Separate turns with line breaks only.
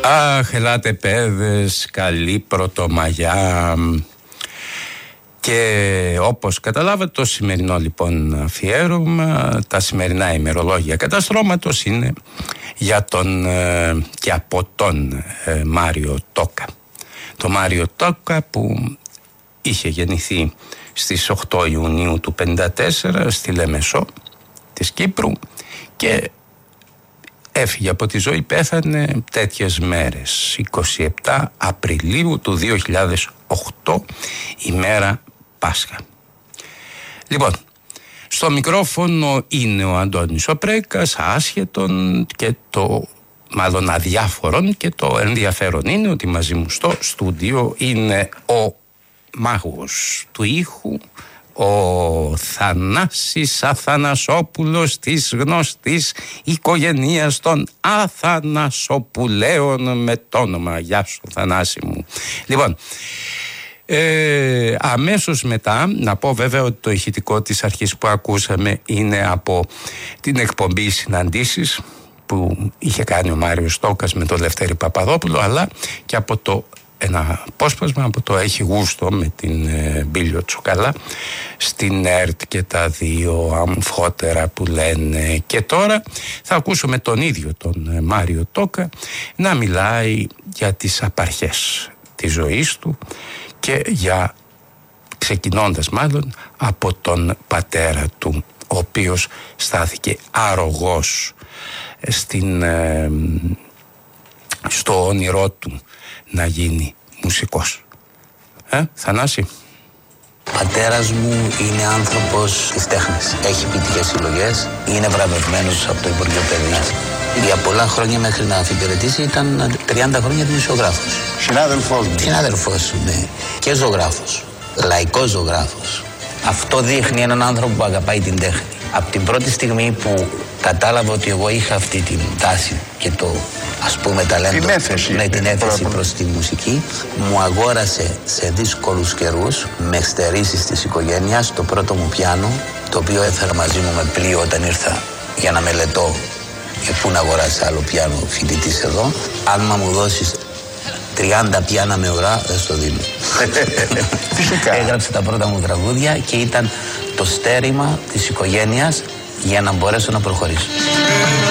Αχ, ελάτε παιδες, καλή πρωτομαγιά. Και όπως καταλάβατε, το σημερινό λοιπόν αφιέρωμα, τα σημερινά ημερολόγια καταστρώματος είναι για τον και από τον Μάριο Τόκα. Το Μάριο Τόκα που είχε γεννηθεί στις 8 Ιουνίου του 1954 στη Λεμεσό της Κύπρου και έφυγε από τη ζωή, πέθανε τέτοιες μέρες, 27 Απριλίου του 2008, ημέρα Πάσχα. Λοιπόν, στο μικρόφωνο είναι ο Αντώνης ο Πρέκας, άσχετον και το μάλλον αδιάφορον, και το ενδιαφέρον είναι ότι μαζί μου στο στούντιο είναι ο μάγος του ήχου, ο Θανάσης Αθανασόπουλος της γνωστής οικογένειας των Αθανασοπουλαίων με το όνομα. Γεια σου Θανάση μου. Λοιπόν, αμέσως μετά να πω βέβαια ότι το ηχητικό της αρχής που ακούσαμε είναι από την εκπομπή Συναντήσεις που είχε κάνει ο Μάριος Τόκας με τον Λευτέρη Παπαδόπουλο, αλλά και από ένα απόσπασμα από το Έχει Γούστο με την Μπίλιο Τσουκαλά στην ΕΡΤ και τα δύο αμφότερα που λένε. Και τώρα θα ακούσουμε τον ίδιο τον Μάριο Τόκα να μιλάει για τις απαρχές της ζωής του και ξεκινώντας μάλλον από τον πατέρα του, ο οποίος στάθηκε αρρωγός στο όνειρό του να γίνει μουσικός. Θανάση.
Ο πατέρας μου είναι άνθρωπος της τέχνης. Έχει ποιητικές συλλογές, είναι βραβευμένος από το Υπουργείο Παιδείας. Για πολλά χρόνια μέχρι να αφιπηρετήσει ήταν 30 χρόνια δημοσιογράφος.
Συνάδελφός μου.
Συνάδελφός σου, ναι. Και ζωγράφος. Λαϊκός ζωγράφος. Αυτό δείχνει έναν άνθρωπο που αγαπάει την τέχνη. Από την πρώτη στιγμή που κατάλαβα ότι εγώ είχα αυτή την τάση και το ας πούμε ταλέντο, την έφεση προς τη μουσική, μου αγόρασε σε δύσκολους καιρούς με στερήσεις της οικογένειας το πρώτο μου πιάνο, το οποίο έφερα μαζί μου με πλοίο όταν ήρθα για να μελετώ. Πού να αγοράσει άλλο πιάνο φοιτητής εδώ? Αν μου δώσεις 30 πιάνα με ουρά, δεν στο δίνω.
Φυσικά.
Έγραψε τα πρώτα μου τραγούδια και ήταν το στέρημα της οικογένειας για να μπορέσω να προχωρήσω.